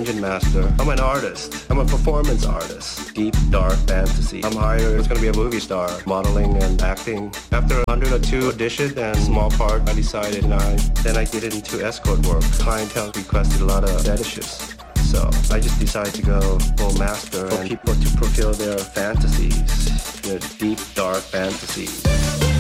dungeon master. I'm an artist. I'm a performance artist. Deep, dark fantasy. I'm hired. It's going to be a movie star. Modeling and acting. After 102 auditions and small part, I decided then I get into escort work. Clientele requested a lot of fetishes. So I just decided to go full master and people to fulfill their fantasies, their deep, dark fantasies.